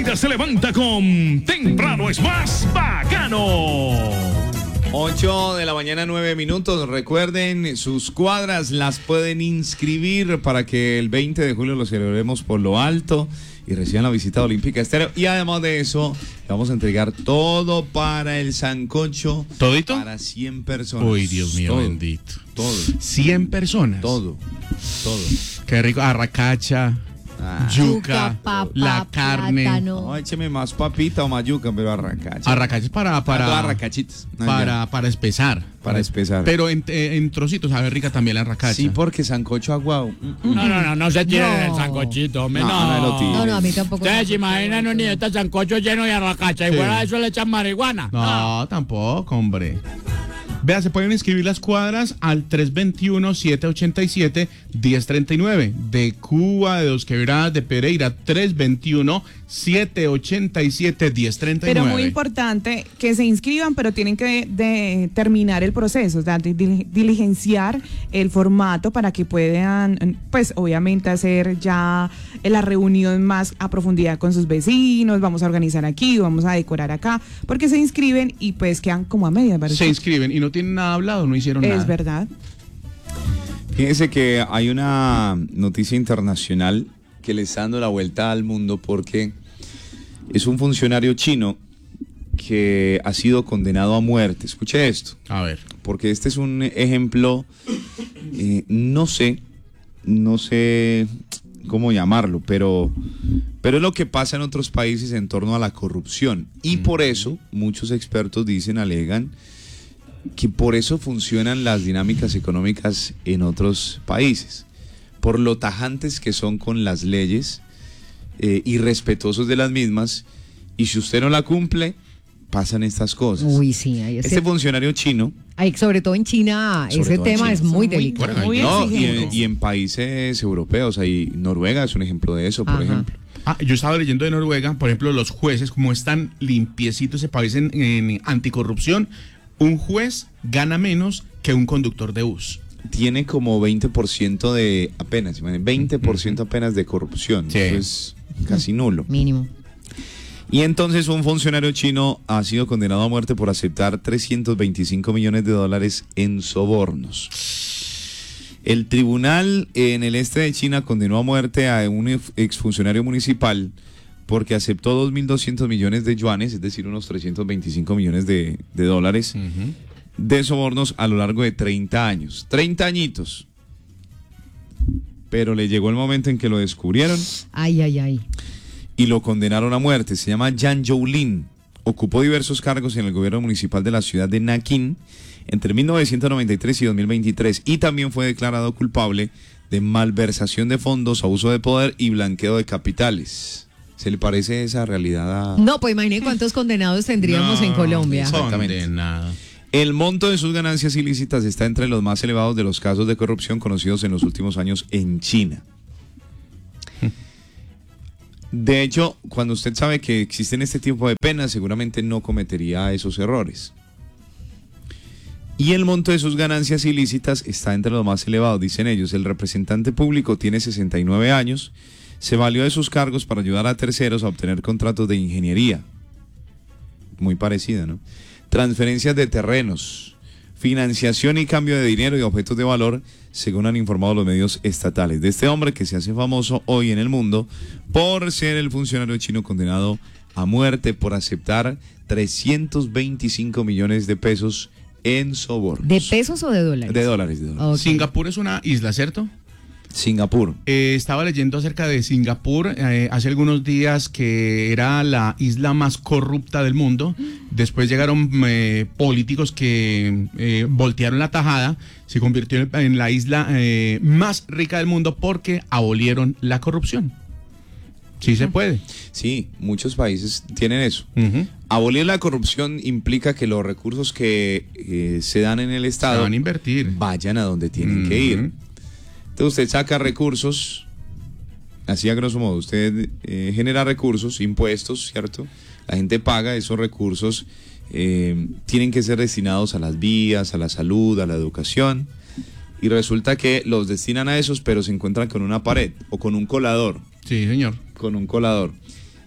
vida se levanta con Temprano es más bacano. 8 de la mañana, 9 minutos. Recuerden, sus cuadras las pueden inscribir para que el 20 de julio lo celebremos por lo alto y reciban la visita de Olímpica Estéreo. Y además de eso, vamos a entregar todo para el sancocho. ¿Todito? Para 100 personas. Uy, Dios mío, todo, bendito. Todo. 100 personas. Todo. Qué rico. Arracacha, yuca, papa, la carne. plátano. No, écheme más papita o más yuca, pero arracacha. Arracacha es para arracachitas. No, para espesar. Para espesar. Pero en trocitos, sabe rica también la arracacha. Sí, porque sancocho aguado. No se tire No. el sancochito, hombre, No lo tire. No, a mí tampoco. Ustedes se imaginan un niño este sancocho lleno de arracacha y Sí. fuera de eso le echan marihuana. No, tampoco, hombre. Vea, se pueden inscribir las cuadras al 321-787-1039. De Cuba, de Dos Quebradas, de Pereira, 321-787-1039. Pero muy importante que se inscriban, pero tienen que terminar el proceso, o sea, diligenciar el formato para que puedan, pues obviamente hacer ya la reunión más a profundidad con sus vecinos, vamos a organizar aquí, vamos a decorar acá, porque se inscriben y pues quedan como a medias, ¿verdad? Se inscriben y no tienen nada hablado, no hicieron nada. Es verdad. Fíjense que hay una noticia internacional que le está dando la vuelta al mundo porque es un funcionario chino que ha sido condenado a muerte. Escuche esto, A ver. porque este es un ejemplo, no sé cómo llamarlo, pero es lo que pasa en otros países en torno a la corrupción. Y por eso muchos expertos alegan, que por eso funcionan las dinámicas económicas en otros países, por lo tajantes que son con las leyes y respetuosos de las mismas, y si usted no la cumple, pasan estas cosas. Uy, sí, ahí Este funcionario chino, sobre todo en China, Sobre ese todo en tema China. es muy delicado. Bueno, Muy no, exigentes. y en países europeos, ahí Noruega es un ejemplo de eso, por Ajá. ejemplo. Yo estaba leyendo de Noruega, por ejemplo, los jueces, como están limpiecitos ese país en anticorrupción, un juez gana menos que un conductor de bus. Tiene como 20% de apenas, 20% apenas de corrupción. Sí. Eso es casi nulo. Mínimo. Y entonces un funcionario chino ha sido condenado a muerte por aceptar $325 millones en sobornos. El tribunal en el este de China condenó a muerte a un exfuncionario municipal porque aceptó 2.200 millones de yuanes, es decir, unos 325 millones de dólares, de sobornos a lo largo de 30 años. 30 añitos. Pero le llegó el momento en que lo descubrieron Ay. y lo condenaron a muerte. Se llama Yang Joulin. Ocupó diversos cargos en el gobierno municipal de la ciudad de Nankín entre 1993 y 2023 y también fue declarado culpable de malversación de fondos, abuso de poder y blanqueo de capitales. ¿Se le parece esa realidad a... No, pues imagine cuántos condenados tendríamos en Colombia. Exactamente. Condenado. El monto de sus ganancias ilícitas está entre los más elevados de los casos de corrupción conocidos en los últimos años en China. De hecho, cuando usted sabe que existen este tipo de penas, seguramente no cometería esos errores. Y el monto de sus ganancias ilícitas está entre los más elevados, dicen ellos. El representante público tiene 69 años, se valió de sus cargos para ayudar a terceros a obtener contratos de ingeniería. Muy parecido, ¿no? Transferencias de terrenos, financiación y cambio de dinero y objetos de valor, según han informado los medios estatales. De este hombre que se hace famoso hoy en el mundo por ser el funcionario chino condenado a muerte por aceptar 325 millones de pesos en sobornos. ¿De pesos o de dólares? De dólares. Ok. Singapur es una isla, ¿cierto? Singapur. Estaba leyendo acerca de Singapur hace algunos días, que era la isla más corrupta del mundo. Después llegaron políticos que voltearon la tajada, se convirtió en la isla más rica del mundo porque abolieron la corrupción. Sí se puede. Sí, muchos países tienen eso. Ujú. Abolir la corrupción implica que los recursos que se dan en el Se Estado van a invertir. vayan a donde tienen que ir. Ujú. Entonces usted saca recursos, así a grosso modo, usted genera recursos, impuestos, ¿cierto? La gente paga, esos recursos tienen que ser destinados a las vías, a la salud, a la educación, y resulta que los destinan a esos, pero se encuentran con una pared o con un colador. Sí, señor. Con un colador.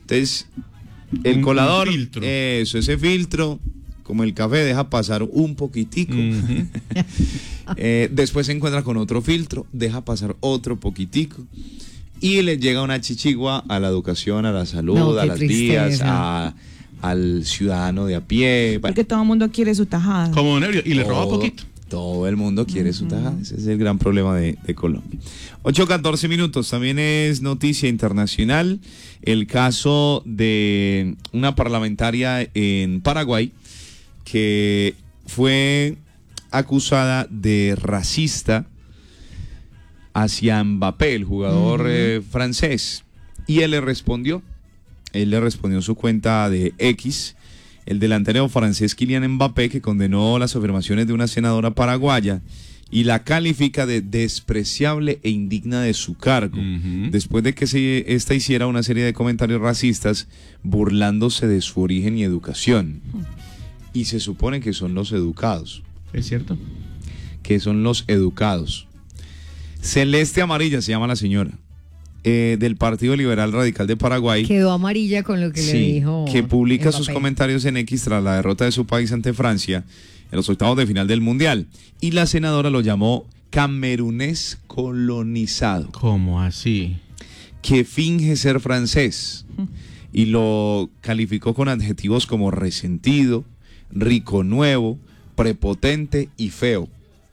Entonces, el colador, filtro. eso, ese filtro, como el café, deja pasar un poquitico. Después se encuentra con otro filtro, deja pasar otro poquitico. Y le llega una chichigua a la educación, a la salud, No, a qué las vías, tristeza. al ciudadano de a pie. Bueno, Porque todo el mundo quiere su tajada. Como Don Ebrio, y le roba todo- poquito. Todo el mundo quiere su tajada. Ese es el gran problema de Colombia. 8:14 minutos. También es noticia internacional el caso de una parlamentaria en Paraguay que fue acusada de racista hacia Mbappé, el jugador francés. Y él le respondió. Él le respondió en su cuenta de X. El delantero francés Kylian Mbappé, que condenó las afirmaciones de una senadora paraguaya y la califica de despreciable e indigna de su cargo, después de que esta hiciera una serie de comentarios racistas burlándose de su origen y educación. Y se supone que son los educados. ¿Es cierto? Que son los educados. Celeste Amarilla se llama la señora, del Partido Liberal Radical de Paraguay. Quedó amarilla con lo que le Sí, dijo. que publica sus Mbappé. comentarios en X tras la derrota de su país ante Francia en los octavos de final del Mundial. Y la senadora lo llamó camerunés colonizado, ¿Cómo así? que finge ser francés. Y lo calificó con adjetivos como resentido, rico nuevo, prepotente y feo.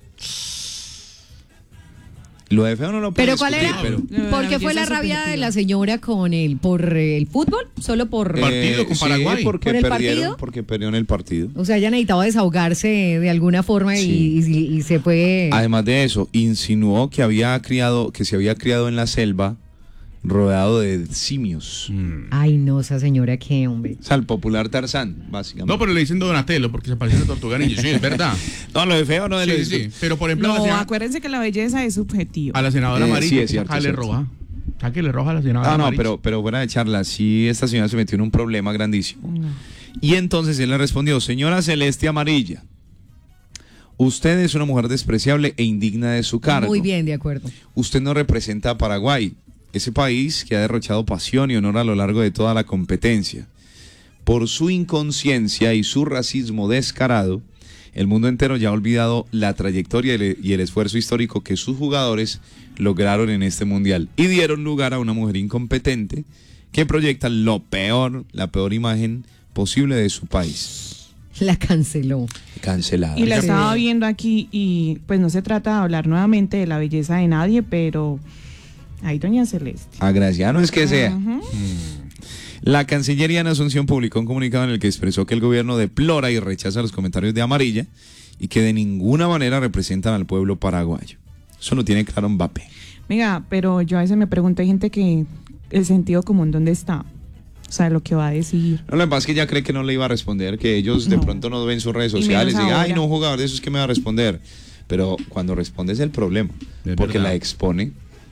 Lo de feo no lo puedo Pero ¿cuál discutir, era? pero- ¿Por qué La fue la belleza rabia de subjetiva. la señora con él? ¿Por el fútbol? ¿Solo por...? Partido con Paraguay. Sí, porque ¿Por el perdieron, partido? porque perdieron el partido. O sea, ella necesitaba desahogarse de alguna forma y se fue... Además de eso, insinuó que se había criado en la selva rodeado de simios. Ay, no, esa señora qué, hombre. O sea, el popular Tarzán, básicamente. No, pero le dicen Donatello porque se parece a Tortuganillo. Sí, es verdad. No, lo de feo no de lo Sí, de sí, sí. Pero por ejemplo, No, acuérdense que la belleza es subjetiva. a la senadora Sí, amarilla, es cierto, sácale es cierto. roja. Sáquele roja a la senadora Ah, no, amarilla. pero fuera de charla, sí, esta señora se metió en un problema grandísimo. Y entonces él le respondió: señora Celeste Amarilla, usted es una mujer despreciable e indigna de su cargo. Muy bien, de acuerdo. Usted no representa a Paraguay, ese país que ha derrochado pasión y honor a lo largo de toda la competencia. Por su inconsciencia y su racismo descarado, el mundo entero ya ha olvidado la trayectoria y el esfuerzo histórico que sus jugadores lograron en este mundial y dieron lugar a una mujer incompetente que proyecta la peor imagen posible de su país. La canceló. Cancelada. Y la Sí. estaba viendo aquí y pues no se trata de hablar nuevamente de la belleza de nadie, pero ahí doña Celeste. Agraciado no es que sea. Ujú. La Cancillería en Asunción publicó un comunicado en el que expresó que el gobierno deplora y rechaza los comentarios de Amarilla y que de ninguna manera representan al pueblo paraguayo. Eso lo tiene claro Mbappé. Venga, pero yo a veces me pregunto, hay gente que el sentido común, ¿dónde está? O sea, lo que va a decir. No, lo que pasa es que ella cree que no le iba a responder, que ellos de No. pronto no ven sus redes Y sociales y menos digan, ay, ahora. no, un jugador de esos que me va a responder. Pero cuando responde es el problema, Es porque verdad. la expone.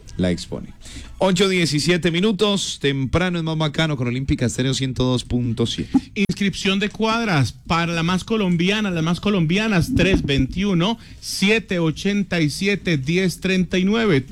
8:17 minutos, temprano es más bacano con Olímpica Estéreo 102.7. Inscripción de cuadras para las más colombianas, 321-787-1039,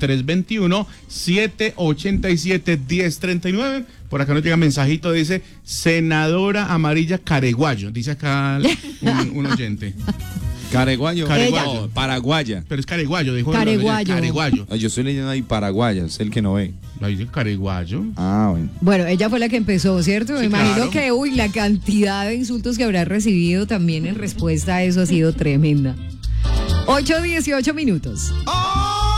321-787-1039. Por acá nos llega un mensajito, dice senadora amarilla Careguayo, dice acá un oyente. Careguayo. Careguayo. No, paraguaya. Pero es Careguayo, dijo. Careguayo. Careguayo. No, yo estoy leyendo ahí paraguaya, es el que no ve. Ahí dice Careguayo. Ah, bueno. Bueno, ella fue la que empezó, ¿cierto? Me Sí, imagino claro. que, la cantidad de insultos que habrá recibido también en respuesta a eso ha sido tremenda. 8:18 minutos. ¡Oh!